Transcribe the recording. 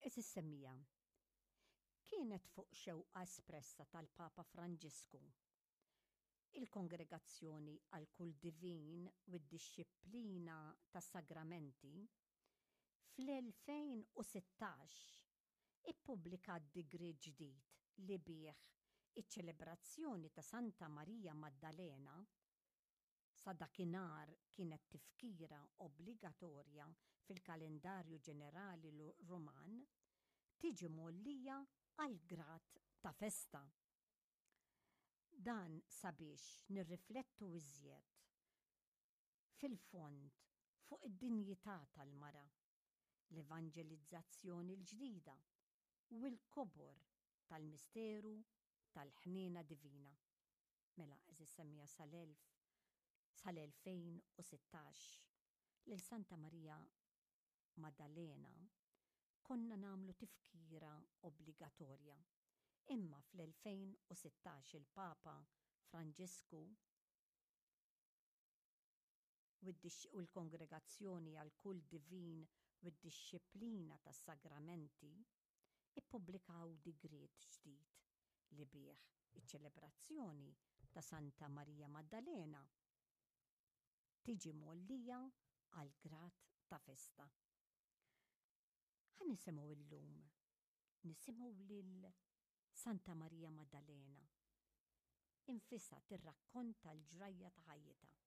Is-semmija kienet fuq xewqa espressa tal-Papa Franġisku. Il-Kongregazzjoni għal Kull Divin u d-Dixxilpina tas-Sagramenti fl-2016 ippubblikat digri ġdid li bih iċ-ċelebrazzjoni ta' Santa Marija Maddalena sa dakinhar kienet tifkira obbligatorja fil-kalendarju ġenerali Ruman tiġi mollija għal grad ta' festa. Dan sabiex nirriflettu iżjed fil-fond fuq id-dinjità tal-mara, l-evanġelizzazzjoni l-ġdida u l-kobor tal-misteru tal-ħniena divina. Mela, is-semmija sal-2016 lil Santa Marija Maddalena konna namlu tifkira obbligatorja. Imma fl-2016 il-Papa Franġisku u l-Kongregazzjoni għal Kull Divin u d-Dixxilpina tas-Sagramenti ippubblikaw digriet ġdid li bih iċ-ċelebrazzjoni ta' Santa Marija Maddalena tiġi mollija għal grad ta' festa. Ħa nisimgħu illum, nisimgħu lil Santa Marija Maddalena infissa tirrakkonta l-ġrajja ta' ħajjitha.